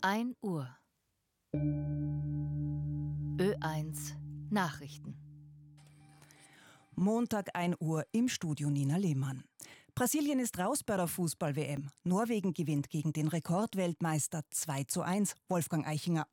1 Uhr. Ö1 Nachrichten. Montag 1 Uhr im Studio Nina Lehmann. Brasilien ist raus bei der Fußball-WM. Norwegen gewinnt gegen den Rekordweltmeister 2:1. Wolfgang Eichinger.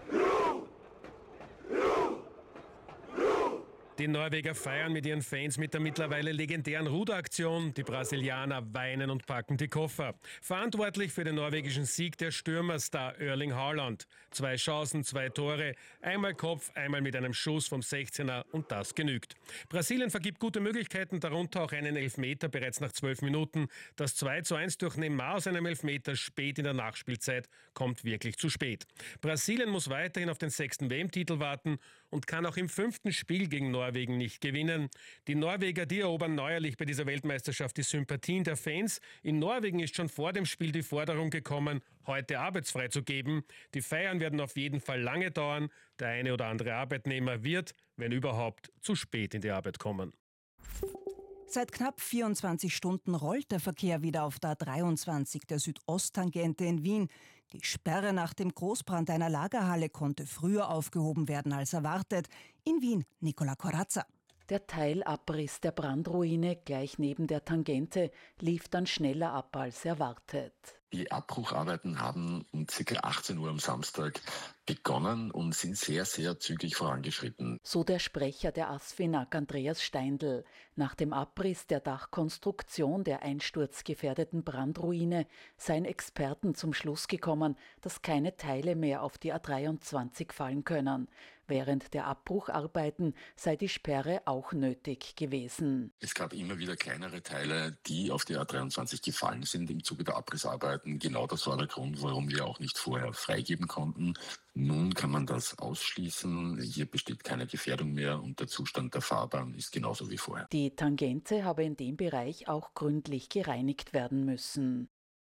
Die Norweger feiern mit ihren Fans mit der mittlerweile legendären Ruderaktion. Die Brasilianer weinen und packen die Koffer. Verantwortlich für den norwegischen Sieg der Stürmerstar Erling Haaland. 2 Chancen, 2 Tore, einmal Kopf, einmal mit einem Schuss vom 16er und das genügt. Brasilien vergibt gute Möglichkeiten, darunter auch einen Elfmeter bereits nach 12 Minuten. Das 2:1 durch Neymar aus einem Elfmeter spät in der Nachspielzeit kommt wirklich zu spät. Brasilien muss weiterhin auf den 6. WM-Titel warten und kann auch im 5. Spiel gegen Norwegen nicht gewinnen. Die Norweger, die erobern neuerlich bei dieser Weltmeisterschaft die Sympathien der Fans. In Norwegen ist schon vor dem Spiel die Forderung gekommen, heute arbeitsfrei zu geben. Die Feiern werden auf jeden Fall lange dauern. Der eine oder andere Arbeitnehmer wird, wenn überhaupt, zu spät in die Arbeit kommen. Seit knapp 24 Stunden rollt der Verkehr wieder auf der A23 der Südosttangente in Wien. Die Sperre nach dem Großbrand einer Lagerhalle konnte früher aufgehoben werden als erwartet. In Wien, Nicola Corazza. Der Teilabriss der Brandruine gleich neben der Tangente lief dann schneller ab als erwartet. Die Abbrucharbeiten haben um ca. 18 Uhr am Samstag begonnen und sind sehr, sehr zügig vorangeschritten. So der Sprecher der ASFINAG, Andreas Steindl. Nach dem Abriss der Dachkonstruktion der einsturzgefährdeten Brandruine seien Experten zum Schluss gekommen, dass keine Teile mehr auf die A23 fallen können. Während der Abbrucharbeiten sei die Sperre auch nötig gewesen. Es gab immer wieder kleinere Teile, die auf die A23 gefallen sind im Zuge der Abrissarbeiten. Genau das war der Grund, warum wir auch nicht vorher freigeben konnten. Nun kann man das ausschließen. Hier besteht keine Gefährdung mehr und der Zustand der Fahrbahn ist genauso wie vorher. Die Tangente habe in dem Bereich auch gründlich gereinigt werden müssen.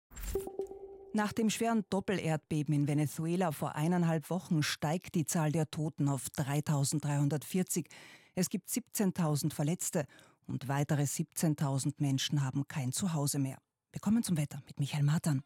Nach dem schweren Doppelerdbeben in Venezuela vor 1,5 Wochen steigt die Zahl der Toten auf 3.340. Es gibt 17.000 Verletzte und weitere 17.000 Menschen haben kein Zuhause mehr. Wir kommen zum Wetter mit Michael Martin.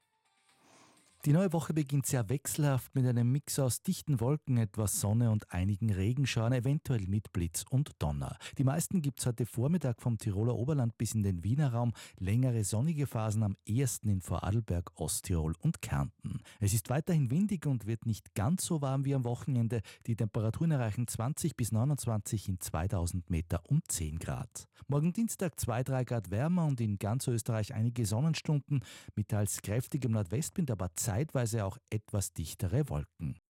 Die neue Woche beginnt sehr wechselhaft mit einem Mix aus dichten Wolken, etwas Sonne und einigen Regenschauern, eventuell mit Blitz und Donner. Die meisten gibt es heute Vormittag vom Tiroler Oberland bis in den Wiener Raum. Längere sonnige Phasen am ehesten in Vorarlberg, Osttirol und Kärnten. Es ist weiterhin windig und wird nicht ganz so warm wie am Wochenende. Die Temperaturen erreichen 20 bis 29 in 2000 Meter um 10 Grad. Morgen Dienstag 2-3 Grad wärmer und in ganz Österreich einige Sonnenstunden mit teils kräftigem Nordwestwind, aber zeitweise auch etwas dichtere Wolken.